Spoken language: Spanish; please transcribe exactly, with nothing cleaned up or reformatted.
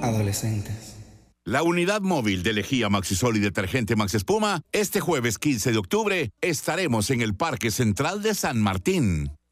adolescentes. La unidad móvil de lejía Maxisol y detergente Max Espuma, este jueves quince de octubre estaremos en el Parque Central de San Martín.